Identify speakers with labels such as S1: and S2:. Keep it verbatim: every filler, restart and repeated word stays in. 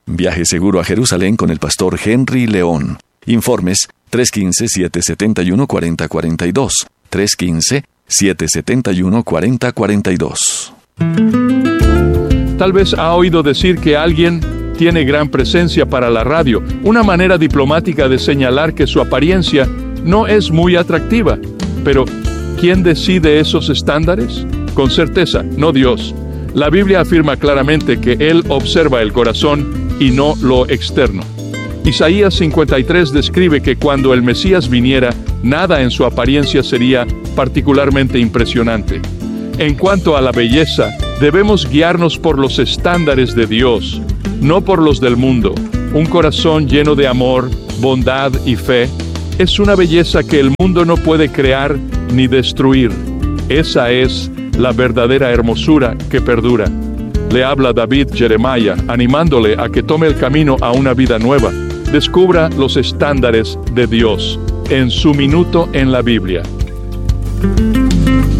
S1: Viaje seguro a Jerusalén con el pastor Henry León. Informes tres uno cinco, siete siete uno, cuatro cero cuatro dos, tres uno cinco, siete siete uno, cuatro cero cuatro dos.
S2: Tal vez ha oído decir que alguien tiene gran presencia para la radio, una manera diplomática de señalar que su apariencia no es muy atractiva. Pero, ¿quién decide esos estándares? Con certeza, no Dios. La Biblia afirma claramente que Él observa el corazón y no lo externo. Isaías cincuenta y tres describe que cuando el Mesías viniera, nada en su apariencia sería particularmente impresionante. En cuanto a la belleza, debemos guiarnos por los estándares de Dios, no por los del mundo. Un corazón lleno de amor, bondad y fe es una belleza que el mundo no puede crear ni destruir. Esa es la verdadera hermosura que perdura. Le habla David Jeremiah, animándole a que tome el camino a una vida nueva. Descubra los estándares de Dios en su minuto en la Biblia.